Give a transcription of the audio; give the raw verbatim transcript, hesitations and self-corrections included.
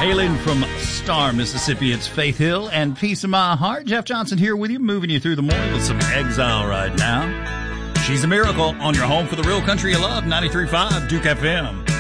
Hailing from Star, Mississippi, it's Faith Hill and Peace of My Heart. Jeff Johnson here with you, moving you through the morning with some Exile right now. She's a Miracle on your home for the real country you love, ninety-three point five Duke F M.